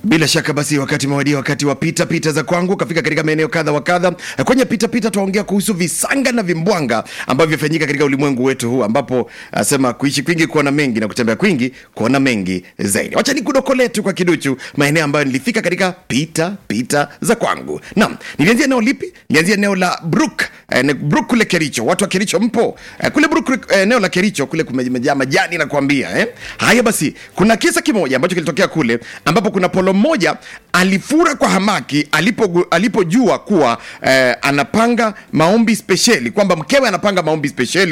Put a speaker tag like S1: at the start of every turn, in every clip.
S1: Bila shaka basi wakati mwadia, wakati wa pita za kwangu kafika katika maeneo kadha wa kadha. Kwenye pita tuongea kuhusu visanga na vimbwanga ambavyo vifanyika katika ulimwengu wetu huu, ambapo asema kuishi kwingi kuona mengi na kutembea kwingi kuona mengi zaidi. Wacha nikudokole tu kwa kiduchu maeneo ambayo nilifika katika pita za kwangu. Naam, nilianzia eneo lipi? Nilianzia eneo la Brook kule Kericho. Watu wa Kericho mpo? Kule Brook, eneo la Kericho kule kumejaa majani na kuambia Haya basi, kuna kisa kimoja ambacho kilitokea kule, ambapo kuna polo mmoja alifura kwa hamaki alipojua kuwa anapanga maombi spesheli, kwamba mkewe anapanga maombi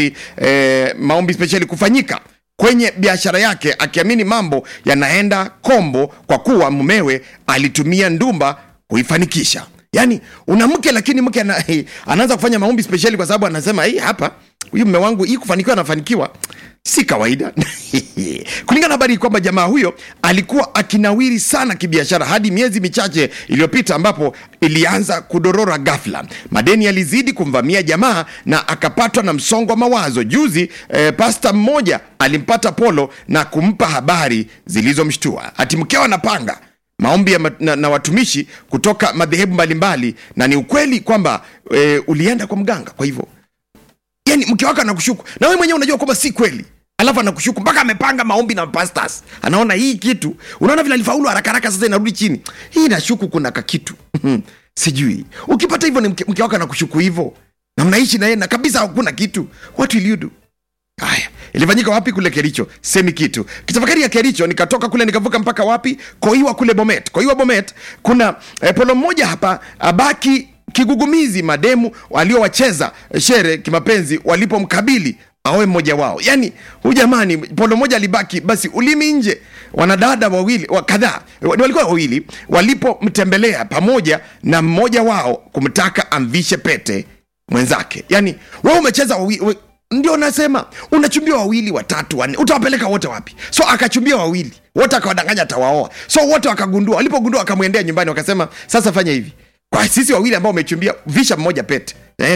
S1: spesheli kufanyika kwenye biashara yake, akiamini mambo yanaenda kombo kwa kuwa mumewe alitumia ndumba kuifanikisha. Yani una mke, lakini mke anaanza kufanya maombi spesheli kwa sababu anasema hapa huyu mume wangu kufanikiwa anafanikiwa si kawaida. Kulingana na habari kwamba jamaa huyo alikuwa akinawiri sana kibiashara hadi miezi michache iliyopita, ambapo ilianza kudorora ghafla. Madeni yalizidi kumvamia jamaa na akapatwa na msongo wa mawazo. Juzi pasta mmoja alimpata Polo na kumpa habari zilizomshtua. Ati mkeo anapanga maombi na watumishi kutoka madhehebu mbalimbali, na ni ukweli kwamba ulienda kwa mganga. Kwa hivyo yani mke wako anakushuku na wewe mwenyewe unajua kwamba si kweli, alafu anakushuku mpaka amepanga maombi na pastors. Anaona hii kitu, unaona vile alifaulu haraka sasa inarudi chini. Hii inashuku kuna kitu. Sijui. Ukipata hivyo ni mke wako anakushuku hivyo, na mnaishi na yeye na kabisa hakuna kitu. What will you do? Haya, ilifanyika wapi? Kule Kericho. Semi kitu. Kitafakari ya Kericho, nikatoka kule nikavuka mpaka wapi? Koiwa kule Bomet. Koiwa Bomet kuna polo mmoja hapa abaki kigugumizi mademu waliowacheza shere kimapenzi walipomkabili awe mmoja wao. Yani huyu jamani, polo moja alibaki basi ulimi nje. Wanadada wawili kadhaa walikuwa wawili walipomtembelea pamoja na mmoja wao kumtaka amvishe pete mwenzake. Yani wewe umecheza wawili, ndio nasema unachumbia wawili, watatu, wanne, utawapeleka wote wapi? So akachumbia wawili, wote akawadanganya atawaoa. So wote wakagundua, walipogundua wakamwendea nyumbani wakasema, sasa fanya hivi, kwa sisi wawili ambao umechumbia, visha mmoja pete.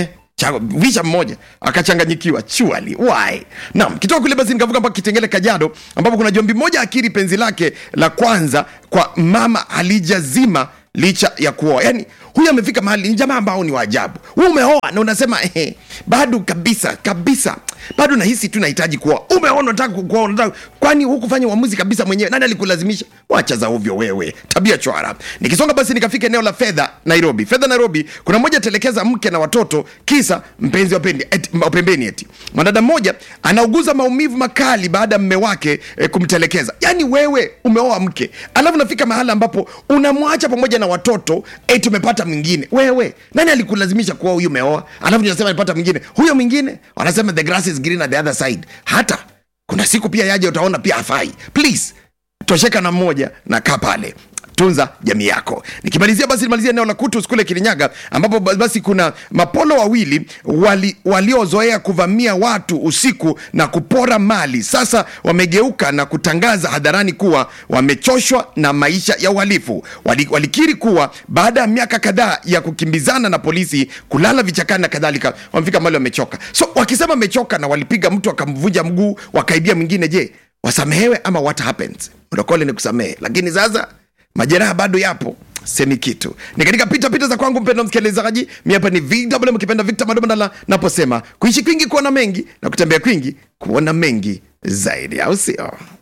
S1: Visha mmoja. Akachanganyikiwa. Chuali, why? Naam, kitoka kule basi nikavuka mpaka Kitengele Kajiado, ambapo kuna jombi moja akiri penzi lake la kwanza kwa mama alijazima licha ya kuoa. Yani huyu amefika mahali, ni jamaa ambao ni waajabu. Wewe umeoa na unasema bado kabisa bado nahisi tu nahitaji kuoa. Umeoa unataka kuoa, kwani hukufanya uamuzi kabisa mwenyewe? Nani alikulazimisha? Wacha za ovyo wewe, tabia chwara. Nikisonga basi nikafika eneo la Fedha Nairobi. Kuna mmoja telekeza mke na watoto kisa mpenzi wa pembeni eti. Mwanadada mmoja anauguza maumivu makali baada ya mume wake kumtelekeza. Yani wewe umeoa mke, alafu nafika mahali ambapo unamwacha pamoja na watoto eti umepata mwingine. Wewe nani alikulazimisha kuoa? Huyo umeoa, alafu unasema alipata mwingine. Huyo mwingine wanasema the grass is green at the other side. Hata kuna siku pia yaje utaona pia hafai. Please tosheka na mmoja na kaa pale, tunza jamii yako. Nikimalizia basi nimalizia eneo la Kutus kule Kirinyaga, ambapo basi kuna mapolo wawili waliozoea kuvamia watu usiku na kupora mali. Sasa wamegeuka na kutangaza hadharani kuwa wamechoshwa na maisha ya uhalifu. Walikiri kuwa baada ya miaka kadhaa ya kukimbizana na polisi, kulala vichakani na kadhalika, wamefika mahali wamechoka. So wakisema wamechoka na walipiga mtu akamvunja mguu, wakaibia mwingine, je, wasamehewe ama what happens? Ndokole ni kusamehe, lakini sasa majeraha bado yapo. Semi kitu. Ni katika pita za kwangu, mpendwa msikilizaji. Mimi hapa ni VW mkipenda Victor Mandala, naposema kuishi kwingi kuona mengi na kutembea kwingi kuona mengi zaidi, au sio?